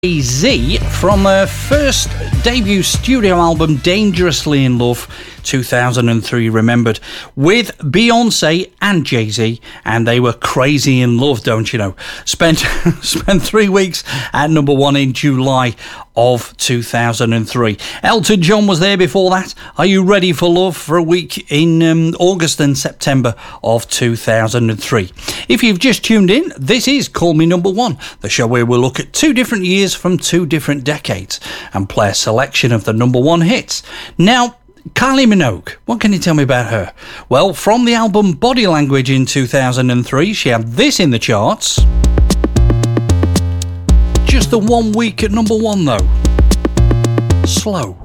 Z from her first debut studio album Dangerously in Love 2003 remembered, with Beyonce and Jay-Z, and they were crazy in love, don't you know. Spent 3 weeks at number one in July of 2003. Elton John was there before that. Are You Ready for Love for a week in August and September of 2003. If you've just tuned in, this is Call Me Number One, the show where we'll look at 2 different years from 2 different decades and play a selection of the number one hits. Now, Kylie Minogue, what can you tell me about her? Well, from the album Body Language in 2003, she had this in the charts. Just the 1 week at number one, though. Slow.